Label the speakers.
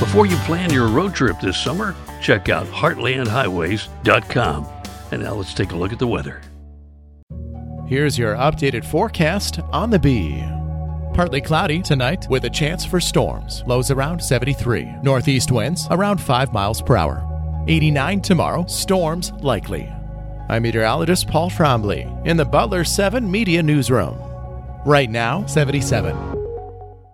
Speaker 1: Before you plan your road trip this summer, check out heartlandhighways.com. And now let's take a look at the weather.
Speaker 2: Here's your updated forecast on the Bee. Partly cloudy tonight with a chance for storms. Lows around 73. Northeast winds around 5 miles per hour. 89 tomorrow. Storms likely. I'm meteorologist Paul Trombley in the Butler 7 Media Newsroom. Right now, 77.